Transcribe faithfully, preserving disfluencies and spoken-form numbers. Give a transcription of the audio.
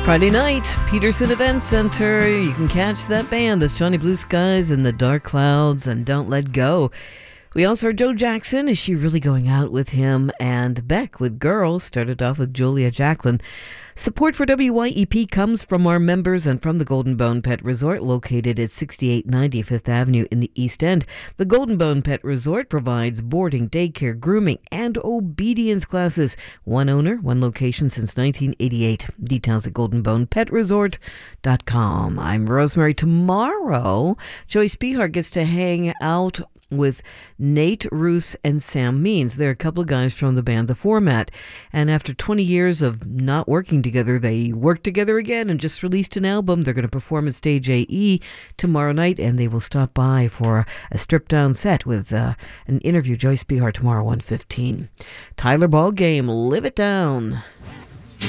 Friday night, Peterson Event Center. You can catch that band. That's Johnny Blue Skies and the Dark Clouds and Don't Let Go. We also heard Joe Jackson. Is She Really Going Out With Him? And Beck with Girls. Started off with Julia Jacqueline. Support for W Y E P comes from our members and from the Golden Bone Pet Resort, located at sixty-eight ninety Fifth Avenue in the East End. The Golden Bone Pet Resort provides boarding, daycare, grooming, and obedience classes. One owner, one location since nineteen eighty-eight. Details at golden bone pet resort dot com. I'm Rosemary. Tomorrow, Joyce Behar gets to hang out with Nate Roos and Sam Means. They're a couple of guys from the band The Format. And after twenty years of not working together, they worked together again and just released an album. They're going to perform at Stage A E tomorrow night, and they will stop by for a stripped-down set with uh, an interview. Joyce Behar tomorrow, one fifteen. Tyler Ball Game, Live It Down.